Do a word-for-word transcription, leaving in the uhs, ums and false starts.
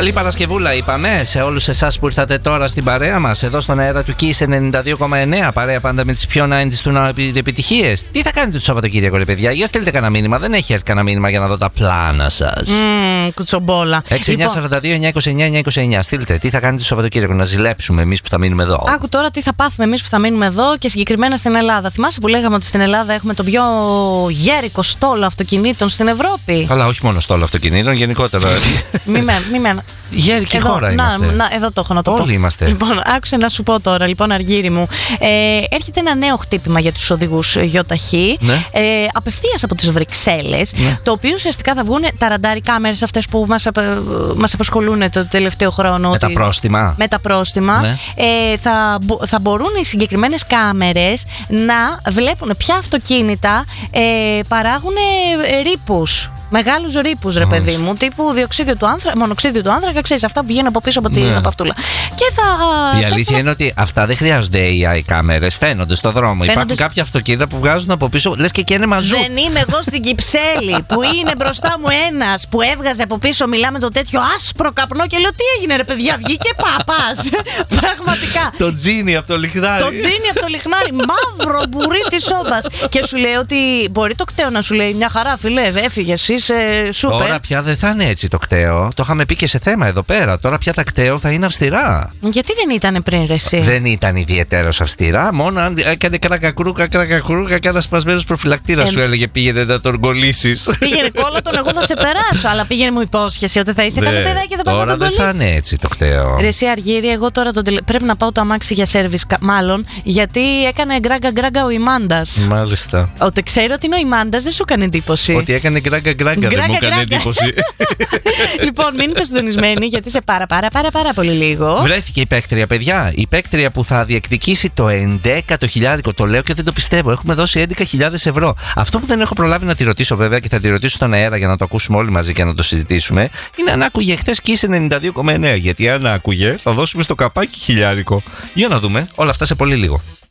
Καλή Παρασκευούλα, είπαμε σε όλους εσάς που ήρθατε τώρα στην παρέα μας, εδώ στον αέρα του Kiss ενενήντα δύο κόμμα εννέα. Παρέα πάντα με τις πιο ενενήντα του επιτυχίες. Τι θα κάνετε το Σαββατοκύριακο, ρε παιδιά? Για στείλτε κανένα μήνυμα. Δεν έχει έρθει κανένα μήνυμα για να δω τα πλάνα σας. Mm, κουτσομπόλα. έξι εννιά σαράντα δύο εννιά είκοσι εννιά εννιά είκοσι εννιά. Στείλτε τι θα κάνετε το Σαββατοκύριακο, να ζηλέψουμε εμείς που θα μείνουμε εδώ. Άκου τώρα τι θα πάθουμε εμείς που θα μείνουμε εδώ και συγκεκριμένα στην Ελλάδα. Θυμάσαι που λέγαμε ότι στην Ελλάδα έχουμε τον πιο γέρικο στόλο αυτοκινήτων στην Ευρώπη? Αλλά όχι μόνο στόλο αυτοκινήτων, γενικότερα. Μη με. Μη με. Γέρικη εδώ, χώρα να, είμαστε. Να, εδώ το έχω να το Όλοι πω. είμαστε. Λοιπόν, άκουσε να σου πω τώρα, λοιπόν, Αργύρι μου. Ε, έρχεται ένα νέο χτύπημα για τους οδηγούς γιοταχή. Ναι. Ε, απευθείας από τις Βρυξέλλες. Ναι. Το οποίο ουσιαστικά θα βγουν τα ραντάρι κάμερες αυτές που μας, μας απασχολούν το τελευταίο χρόνο. Με ότι, τα πρόστιμα. Με τα πρόστιμα. Ναι. Ε, θα, θα μπορούν οι συγκεκριμένες κάμερες να βλέπουν ποια αυτοκίνητα ε, παράγουν ρήπους. Μεγάλους ρήπους, ρε παιδί μου, τύπου διοξίδιο του άνθρακα, μονοξίδιο του άνθρακα, ξέρεις, αυτά που βγαίνουν από πίσω από την ναι. αυτούλα. Και θα. Η αλήθεια θα... είναι ότι αυτά δεν χρειάζονται έι άι κάμερες, φαίνονται στο δρόμο. Φαίνονται... Υπάρχουν κάποια αυτοκίνητα που βγάζουν από πίσω, λες και καίνε μαζού. Δεν είμαι εγώ στην Κυψέλη που είναι μπροστά μου ένας που έβγαζε από πίσω, μιλάμε το τέτοιο άσπρο καπνό και λέω τι έγινε, ρε παιδιά, βγήκε παπάς. Πραγματικά. Το τζίνι από το λιχνάρι. Το τζίνι από το λιχνάρι, μαύρο μπουρί της σόδας. Και σου λέει ότι μπορεί το κταίο να σου λέει μια χαρά, φιλέ, έφυγε. Σούπερ. Τώρα πια δεν θα είναι έτσι το κταίο. Το είχαμε πει και σε θέμα εδώ πέρα. Τώρα πια τα κταίο θα είναι αυστηρά. Γιατί δεν ήταν πριν, ρε εσύ? Δεν ήταν ιδιαίτερος αυστηρά. Μόνο αν έκανε κρακακρούκα, κρακακρούκα και ένα σπασμένο προφυλακτήρα ε... σου έλεγε πήγαινε να τον κολλήσεις. Πήγαινε κόλλα τον, εγώ θα σε περάσω. Αλλά πήγαινε μου υπόσχεση ότι θα είσαι καλό παιδάκι και θα πας να τον κολλήσεις. Τώρα δεν θα είναι έτσι το κταίο. Ρε εσύ Αργύρι, εγώ τώρα τον τελε... πρέπει να πάω το αμάξι για σέρβις, μάλλον γιατί έκανε γκράγκα γκράγκα ο Ιμάντας. Μάλιστα. Ότι ξέρω ότι είναι ο Ιμάντας, δεν σου έκανε εντύπωση? Ότι έκανε γκράγκα γκράγκα. Δεν μου έκανε εντύπωση. Λοιπόν, μείνετε συντονισμένοι γιατί σε πάρα πάρα πάρα πάρα πολύ λίγο βρέθηκε η παίκτρια, παιδιά. Η παίκτρια που θα διεκδικήσει το ενδέκατο χιλιάρικο. Το λέω και δεν το πιστεύω. Έχουμε δώσει έντεκα χιλιάδες ευρώ. Αυτό που δεν έχω προλάβει να τη ρωτήσω, βέβαια, και θα τη ρωτήσω στον αέρα για να το ακούσουμε όλοι μαζί και να το συζητήσουμε, είναι αν άκουγε χθες Kiss ενενήντα δύο κόμμα εννέα. Γιατί αν άκουγε, θα δώσουμε στο καπάκι χιλιάρικο. Για να δούμε όλα αυτά σε πολύ λίγο.